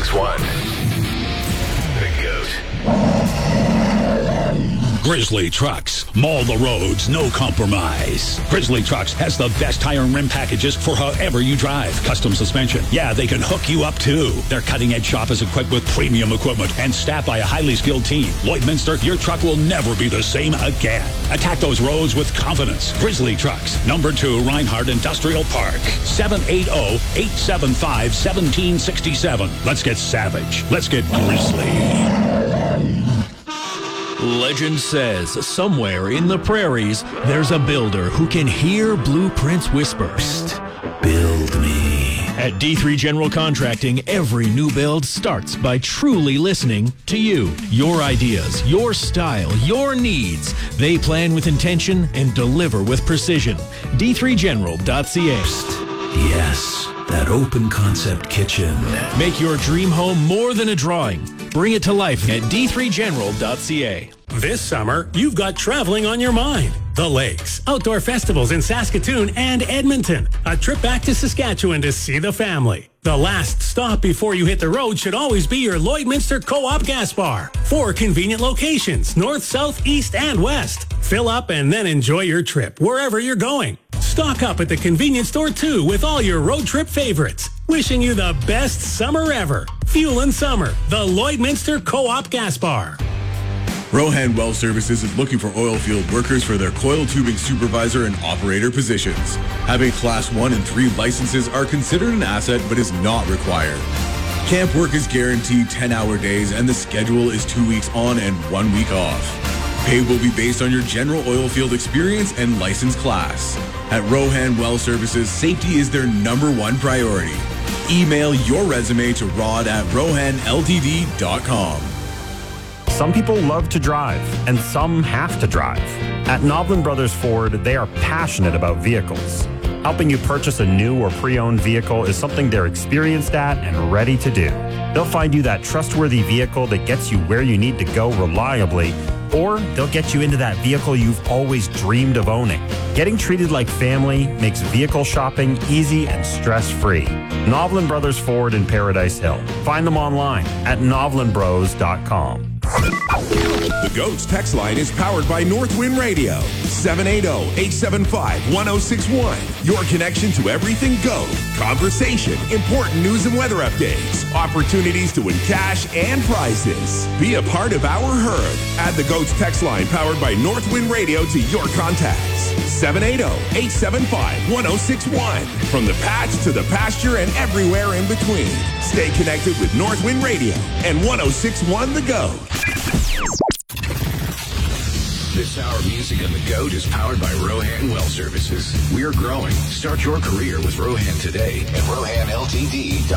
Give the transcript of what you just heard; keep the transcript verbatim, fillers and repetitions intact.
six one. The GOAT. Grizzly Trucks. Maul the roads, no compromise. Grizzly Trucks has the best tire and rim packages for however you drive. Custom suspension. Yeah, they can hook you up too. Their cutting-edge shop is equipped with premium equipment and staffed by a highly skilled team. Lloydminster, your truck will never be the same again. Attack those roads with confidence. Grizzly Trucks. Number two, Reinhardt Industrial Park. seven eight zero, eight seven five, one seven six seven. Let's get savage. Let's get grizzly. Legend says somewhere in the prairies, there's a builder who can hear blueprints whisper, "Psst, build me." At D three General Contracting, every new build starts by truly listening to you, your ideas, your style, your needs. They plan with intention and deliver with precision. D three general dot c a. Yes, that open concept kitchen. Make your dream home more than a drawing. Bring it to life at D three general dot c a. This summer, you've got traveling on your mind. The lakes, outdoor festivals in Saskatoon and Edmonton. A trip back to Saskatchewan to see the family. The last stop before you hit the road should always be your Lloydminster Co-op Gas Bar. Four convenient locations, north, south, east, and west. Fill up and then enjoy your trip wherever you're going. Stock up at the convenience store too with all your road trip favorites. Wishing you the best summer ever. Fuel in summer. The Lloydminster Co-op Gas Bar. Rohan Well Services is looking for oil field workers for their coil tubing supervisor and operator positions. Having class one and three licenses are considered an asset but is not required. Camp work is guaranteed ten-hour days and the schedule is two weeks on and one week off. Pay will be based on your general oil field experience and license class. At Rohan Well Services, safety is their number one priority. Email your resume to rod at rohan l t d dot com. Some people love to drive, and some have to drive. At Noblin Brothers Ford, they are passionate about vehicles. Helping you purchase a new or pre-owned vehicle is something they're experienced at and ready to do. They'll find you that trustworthy vehicle that gets you where you need to go reliably, or they'll get you into that vehicle you've always dreamed of owning. Getting treated like family makes vehicle shopping easy and stress-free. Noblin Brothers Ford in Paradise Hill. Find them online at novlin bros dot com. The GOAT's text line is powered by Northwind Radio. seven eight zero, eight seven five, one zero six one. Your connection to everything GOAT. Conversation, important news and weather updates, opportunities to win cash and prizes. Be a part of our herd. Add the GOAT's text line powered by Northwind Radio to your contacts. seven eight zero, eight seven five, one zero six one. From the patch to the pasture and everywhere in between. Stay connected with Northwind Radio and one zero six one The GOAT. This hour of music on the GOAT is powered by Rohan Well Services. We're growing. Start your career with Rohan today at rohan l t d dot com.